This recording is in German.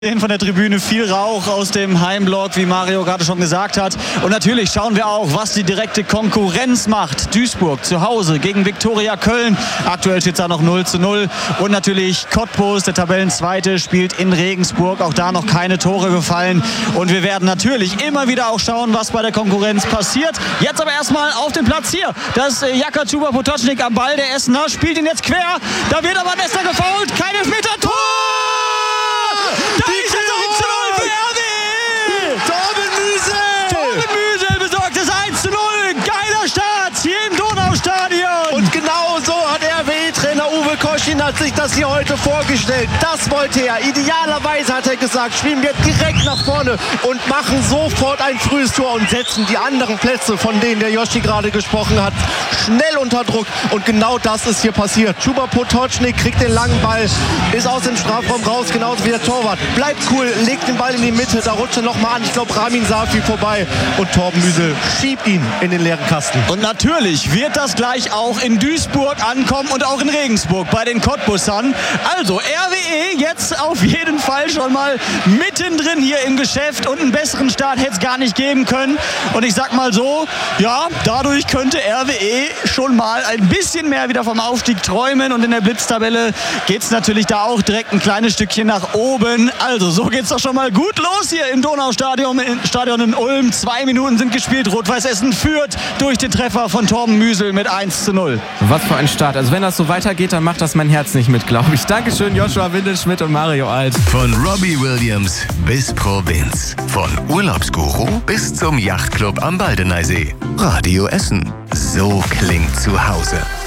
Von der Tribüne viel Rauch aus dem Heimblock, wie Mario gerade schon gesagt hat. Und natürlich schauen wir auch, was die direkte Konkurrenz macht. Duisburg zu Hause gegen Viktoria Köln. Aktuell steht es da noch 0:0. Und natürlich Cottbus, der Tabellenzweite, spielt in Regensburg. Auch da noch keine Tore gefallen. Und wir werden natürlich immer wieder auch schauen, was bei der Konkurrenz passiert. Jetzt aber erstmal auf dem Platz hier. Das ist Jaka Chuba-Potocnik am Ball. Der Essener spielt ihn jetzt quer. Da wird aber Nester gefoult. Kein Elfmeter. Tor! Da ist es 1:0 für RWE! Torben Müsel besorgt das 1:0. Geiler Start hier im Donaustadion. Und genau so hat RWE-Trainer Uwe Koschin hat sich das hier heute vorgestellt. Das wollte er. Idealerweise hat er gesagt, spielen wir direkt nach vorne und machen sofort ein frühes Tor und setzen die anderen Plätze, von denen der Yoshi gerade gesprochen hat, schnell unter Druck. Und genau das ist hier passiert. Chuba-Potocnik kriegt den langen Ball, ist aus dem Strafraum raus, genauso wie der Torwart. Bleibt cool, legt den Ball in die Mitte, da rutscht er nochmal an. Ich glaube, Ramin Safi vorbei und Torben Müsel schiebt ihn in den leeren Kasten. Und natürlich wird das gleich auch in Duisburg ankommen und auch in Regensburg bei den Cottbussern. Also RWE jetzt auf jeden Fall schon mal mittendrin hier im Geschäft und einen besseren Start hätte es gar nicht geben können. Und ich sag mal so, ja, dadurch könnte RWE schon mal ein bisschen mehr wieder vom Aufstieg träumen. Und in der Blitztabelle geht es natürlich da auch direkt ein kleines Stückchen nach oben. Also so geht es doch schon mal gut los hier im Donaustadion in Ulm. 2 Minuten sind gespielt. Rot-Weiß Essen führt durch den Treffer von Torben Müsel mit 1:0. Was für ein Start. Also wenn das so weitergeht, dann macht das mein Herz nicht mit, glaube ich. Dankeschön, Joshua Windelschmidt und Mario Alt. Von Robbie Williams bis Provinz. Von Urlaubsguru bis zum Yachtclub am Baldeneysee. Radio Essen. So klingt zu Hause.